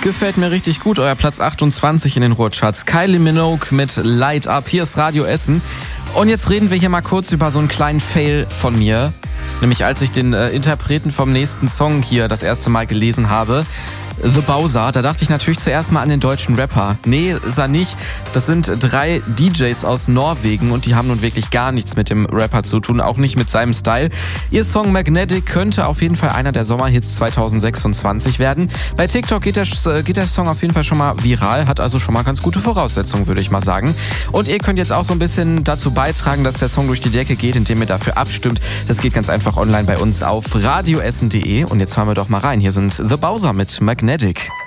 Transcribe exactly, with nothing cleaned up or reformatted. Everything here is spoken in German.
Gefällt mir richtig gut, euer Platz achtundzwanzig in den Ruhrcharts. Kylie Minogue mit Light Up. Hier ist Radio Essen. Und jetzt reden wir hier mal kurz über so einen kleinen Fail von mir. Nämlich als ich den äh, Interpreten vom nächsten Song hier das erste Mal gelesen habe. The Bowser, da dachte ich natürlich zuerst mal an den deutschen Rapper. Nee, ist er nicht. Das sind drei D Js aus Norwegen und die haben nun wirklich gar nichts mit dem Rapper zu tun, auch nicht mit seinem Style. Ihr Song Magnetic könnte auf jeden Fall einer der Sommerhits zweitausendsechsundzwanzig werden. Bei TikTok geht der, geht der Song auf jeden Fall schon mal viral, hat also schon mal ganz gute Voraussetzungen, würde ich mal sagen. Und ihr könnt jetzt auch so ein bisschen dazu beitragen, dass der Song durch die Decke geht, indem ihr dafür abstimmt. Das geht ganz einfach online bei uns auf radioessen punkt de und jetzt hören wir doch mal rein. Hier sind The Bowser mit Magnetic. Magnetic.